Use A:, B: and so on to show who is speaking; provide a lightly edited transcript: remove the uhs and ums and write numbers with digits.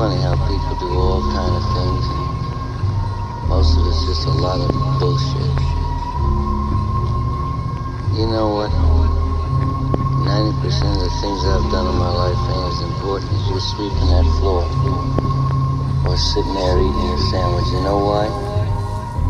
A: funny how people do all kind of things, and most of it's just a lot of bullshit. You know what? 90% of the things I've done in my life ain't as important as you sweeping that floor or sitting there eating your sandwich. You know why?